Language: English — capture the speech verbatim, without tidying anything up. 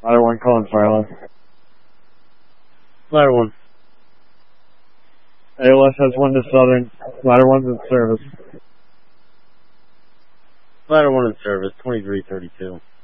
Ladder one calling Fireless. Ladder one. A L S has one to Southern. Ladder one's in service. Ladder one in service, twenty-three thirty-two.